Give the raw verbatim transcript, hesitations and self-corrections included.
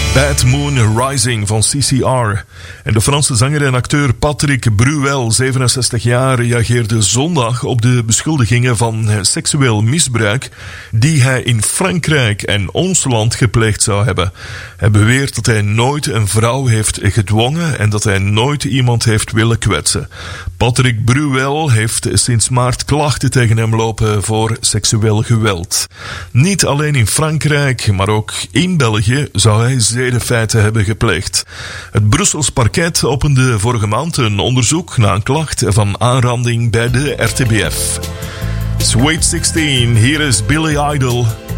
Bad Moon Rising van C C R. En de Franse zanger en acteur Patrick Bruel, zevenenzestig jaar, reageerde zondag op de beschuldigingen van seksueel misbruik die hij in Frankrijk en ons land gepleegd zou hebben. Hij beweert dat hij nooit een vrouw heeft gedwongen en dat hij nooit iemand heeft willen kwetsen. Patrick Bruel heeft sinds maart klachten tegen hem lopen voor seksueel geweld. Niet alleen in Frankrijk, maar ook in België zou hij zedenfeiten hebben gepleegd. Het Brussels parket opende vorige maand een onderzoek na een klacht van aanranding bij de R T B F. Sweet zestien, hier is Billy Idol.